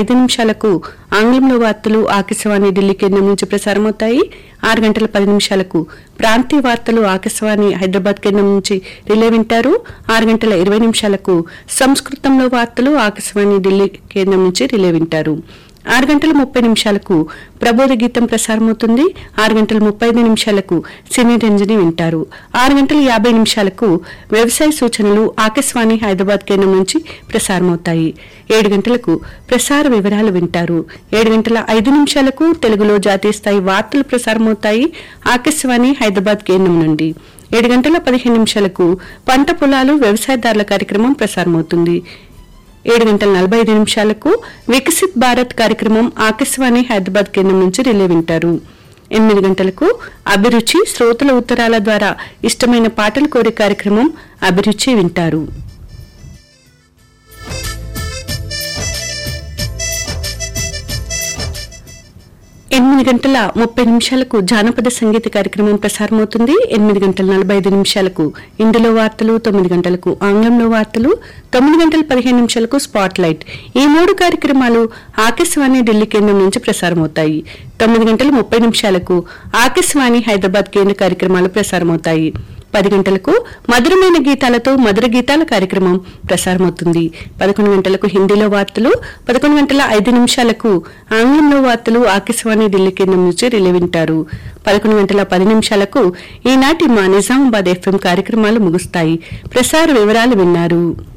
6:05 ఆంగ్లంలో వార్తలు ఆకాశవాణి ఢిల్లీ కేంద్రం నుంచి ప్రసారమవుతాయి. 6:10 ప్రాంతీయ వార్తలు ఆకాశవాణి హైదరాబాద్ కేంద్రం నుంచి రిలే వింటారు. 6:20 సంస్కృతంలో వార్తలు ఆకాశవాణి ఢిల్లీ కేంద్రం నుంచి రిలే వింటారు. 6:30 ప్రబోధ గీతం ప్రసారమవుతుంది. 6:35 సినీ రంజని వింటారు. 6:50 వ్యవసాయ సూచనలు ఆకాశవాణి హైదరాబాద్ కేంద్రం నుంచి ప్రసారమవుతాయి. 7 గంటలకు ప్రసార వివరాలు వింటారు. 7:05 తెలుగులో జాతీయ స్థాయి వార్తలు ప్రసారమవుతాయి ఆకాశవాణి హైదరాబాద్ కేంద్రం నుండి. 7:15 పంట పొలాలు వ్యవసాయదారుల కార్యక్రమం ప్రసారమవుతుంది. 7:45 వికసిత్ భారత్ కార్యక్రమం ఆకాశవాణి హైదరాబాద్ కేంద్రం నుంచి రిలే వింటారు. 8 గంటలకు అభిరుచి శ్రోతల ఉత్తరాల ద్వారా ఇష్టమైన పాటలు కోరే కార్యక్రమం అభిరుచి వింటారు. 8:30 జానపద సంగీత కార్యక్రమం ప్రసారమవుతుంది. 8:45 ఇందులో వార్తలు, 9 గంటలకు ఆంగ్లంలో వార్తలు, 9:15 స్పాట్ లైట్. ఈ 3 కార్యక్రమాలు ఆకాశవాణి ఢిల్లీ కేంద్రం నుంచి ప్రసారమవుతాయి. 9:30 ఆకాశవాణి హైదరాబాద్ కేంద్ర కార్యక్రమాలు ప్రసారమవుతాయి. 10 గంటలకు మధురమైన గీతాలతో మధుర గీతాల కార్యక్రమం ప్రసారమవుతుంది. 11 గంటలకు హిందీలో వార్తలు, 11:05 ఆంగ్లంలో వార్తలు ఆకాశవాణి ఢిల్లీ కేంద్రం నుంచి రిలే వింటారు. 11:10 ఈనాటి మా నిజామాబాద్ FM కార్యక్రమాలు ముగుస్తాయి. ప్రసార వివరాలు విన్నారు.